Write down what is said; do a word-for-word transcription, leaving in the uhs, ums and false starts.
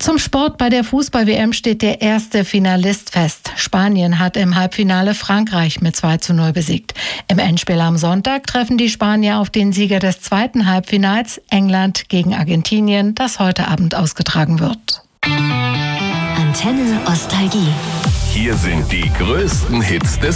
Zum Sport: Bei der Fußball-W M steht der erste Finalist fest. Spanien hat im Halbfinale Frankreich mit zwei zu null besiegt. Im Endspiel am Sonntag treffen die Spanier auf den Sieger des zweiten Halbfinals, England gegen Argentinien, das heute Abend ausgetragen wird. Antenne Ostalgie. Hier sind die größten Hits des